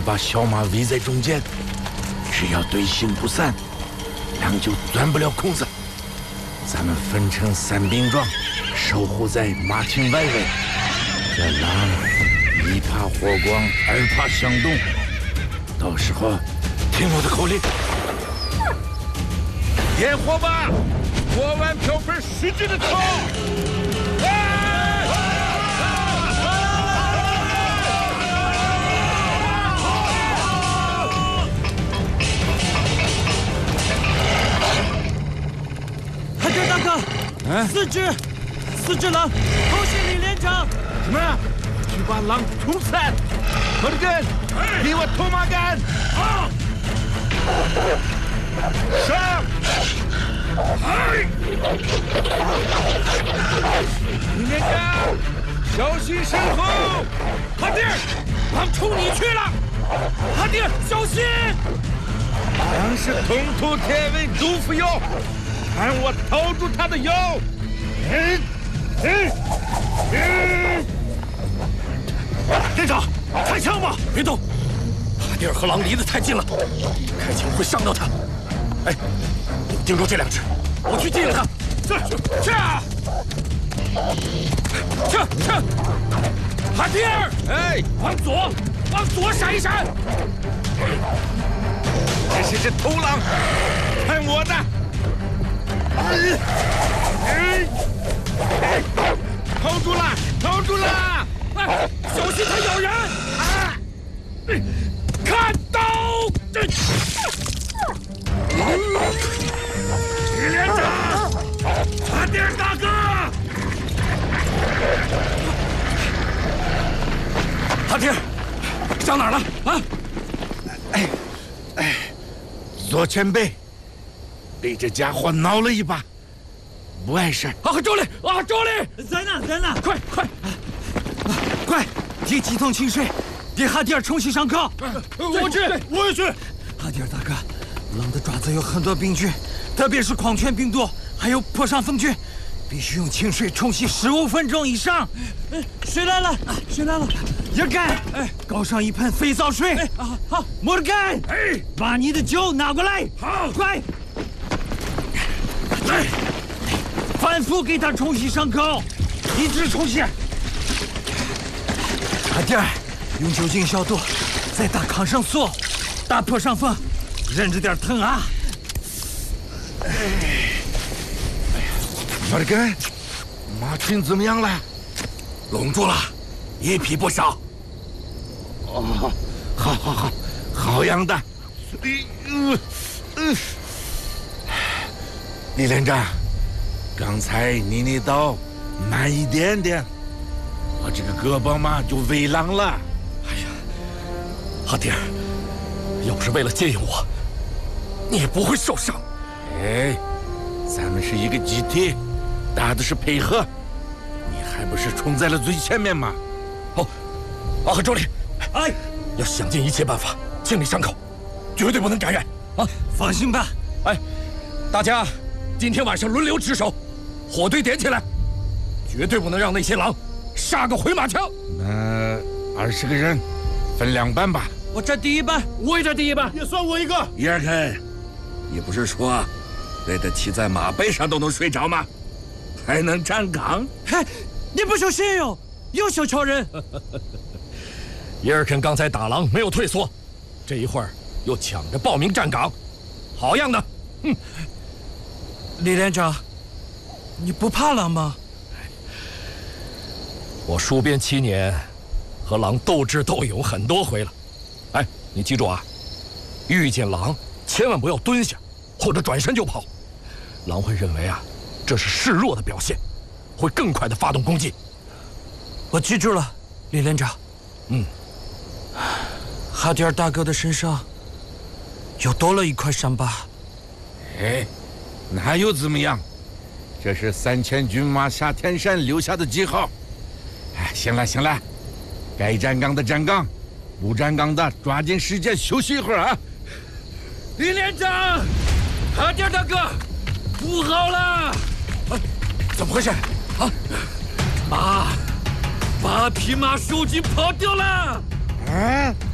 把小马围在中间，只要队形不散，狼就钻不了空子。咱们分成3兵状，守护在马群外围。这狼1怕火光，2怕响动。到时候听我的口令，点火吧！锅碗瓢盆使劲的敲！ 海哥大哥，4只狼，恭喜李连长！ 什么？去把狼冲散！快点，给我拖马杆！上！李连长，小心身后！ 哈迪尔，狼冲你去了！哈迪尔，小心！ 狼是铜头铁尾豆腐腰，看我套住他的腰！ 连长，开枪吧！别动！哈迪尔和狼离得太近了，开枪会伤到他。哎，你们盯住这2只，我去接应他。去！哈迪尔， 哎， 往左闪一闪！ 这是只头狼，看我的！套住了！ 哎，小心它咬人！看刀！李连长，哈迪尔大哥！哈迪尔，伤哪儿了？啊！ 左前背被这家伙挠了一把，不碍事。 周丽，周丽，在呢！快，提几桶清水，给哈迪尔冲洗伤口。我也去。哈迪尔大哥，狼的爪子有很多病菌，特别是狂犬病毒，还有破伤风菌，必须用清水冲洗15分钟以上。水来了！叶干，搞上一盆肥皂水。好，摩尔干，把你的酒拿过来。好，快！反复给他冲洗伤口，一直冲洗。哈迪尔，用酒精消毒，再打抗生素，打破伤风，忍着点疼啊！ 摩尔根，马群怎么样了？ 拢住了，1匹不少。 哦，好样的！李连长，刚才你那刀慢一点点，我这个胳膊嘛就围狼了。 哎呀，哈迪尔，要不是为了接应我，你也不会受伤。 哎，咱们是一个集体，打的是配合，你还不是冲在了最前面吗？ 阿和周丽，要想尽一切办法清理伤口，绝对不能感染啊！放心吧。大家今天晚上轮流值守，火堆点起来，绝对不能让那些狼杀个回马枪。 那20个人分2半吧。 我占第1半，我也占第1半， 也算我一个。 伊尔肯，你不是说累得骑在马背上都能睡着吗？还能站岗？ 嘿，你不小心哟，又小瞧人。伊尔肯刚才打狼没有退缩，这一会儿又抢着报名站岗，好样的！李连长，你不怕狼吗？我戍边7年，和狼斗智斗勇很多回了。你记住啊，遇见狼千万不要蹲下，或者转身就跑，狼会认为啊这是示弱的表现，会更快的发动攻击。我记住了，李连长。哈迪尔大哥的身上又多了一块伤疤。 哎，那又怎么样？这是3000军马下天山留下的记号。哎，行了，该站岗的站岗，不站岗的抓紧时间休息一会儿啊！ 李连长，哈迪尔大哥，不好了！怎么回事？8匹马收军跑掉了！